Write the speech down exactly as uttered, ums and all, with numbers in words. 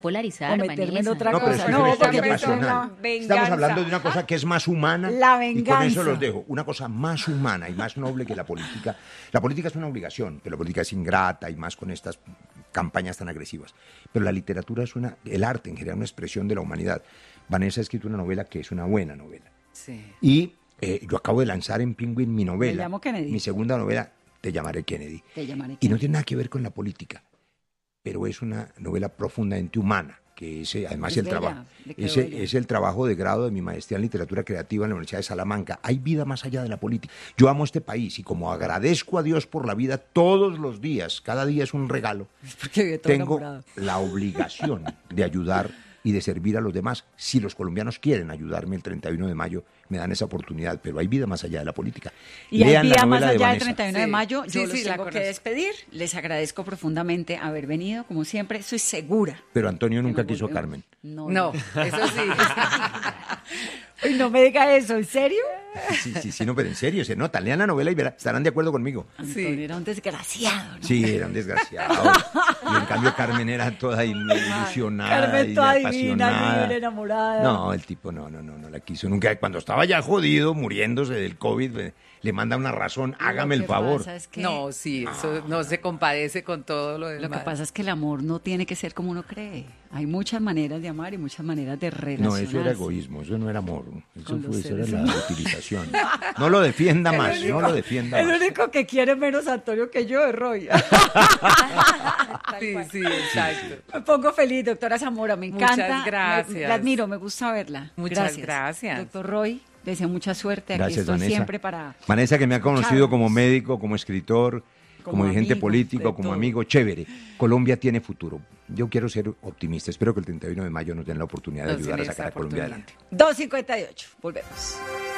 polarizar, o meterme en Vanessa. otra No, pero cosa. eso No, es porque yo soy pasional. una... Estamos hablando de una cosa que es más humana. La Y con venganza. eso los dejo. Una cosa más humana y más noble que la política. La política es una obligación, pero la política es ingrata y más con estas campañas tan agresivas. Pero la literatura es una, el arte en general, una expresión de la humanidad. Vanessa ha escrito una novela que es una buena novela. Sí. Y eh, yo acabo de lanzar en Penguin mi novela. Me llamo Kennedy. Mi segunda novela, Te llamaré Kennedy. Te llamaré Y no Kennedy. tiene nada que ver con la política, pero es una novela profundamente humana, que ese, además Es el bella, trabajo, le quedó ese bella. es el trabajo de grado de mi maestría en literatura creativa en la Universidad de Salamanca. Hay vida más allá de la política. Yo amo este país y como agradezco a Dios por la vida todos los días, cada día es un regalo, Porque vive todo tengo enamorado. la obligación de ayudar y de servir a los demás. Si los colombianos quieren ayudarme el treinta y uno de mayo, me dan esa oportunidad, pero hay vida más allá de la política. Y hay Lean la vida más novela de allá del Vanessa. treinta y uno de Sí. mayo. Sí, Yo los sí, la tengo que conozco. despedir. Les agradezco profundamente haber venido, como siempre. Estoy segura. Pero Antonio nunca que nos quiso volvemos. Carmen. No, No, no. eso sí. Uy, no me diga eso, ¿en serio? Sí, sí, sí, no, pero en serio, se nota. Lean la novela y verán, estarán de acuerdo conmigo. Antonio era un desgraciado, ¿no? Sí, era un desgraciado. Y en cambio Carmen era toda il- ilusionada Carmen y toda apasionada. divina, libre, enamorada. No, el tipo no, no, no, no la quiso nunca. Cuando estaba ya jodido, muriéndose del COVID, eh, le manda una razón, hágame Lo el que favor. pasa es que- No, sí, eso no se compadece con todo lo demás. Lo que pasa es que el amor no tiene que ser como uno cree. Hay muchas maneras de amar y muchas maneras de No, relacionarse. eso era egoísmo, eso no era amor. Eso, Con los fue, eso era seres la utilización. No lo defienda más, El único- no lo defienda El más. único que quiere menos a Antonio que yo es Roy. Sí, sí, exacto. Me pongo feliz, doctora Zamora, me Muchas encanta. gracias. Me- la admiro, me gusta verla. Muchas gracias. Doctor Roy, deseo mucha suerte. Aquí Gracias, estoy Vanessa. siempre para... Vanessa, que me ha conocido como médico, como escritor, como, Como dirigente amigo, político, de como todo. amigo, chévere. Colombia tiene futuro. Yo quiero ser optimista. Espero que el treinta y uno de mayo nos den la oportunidad de Nos den ayudar a esa sacar a Colombia oportunidad. adelante. dos cincuenta y ocho, volvemos.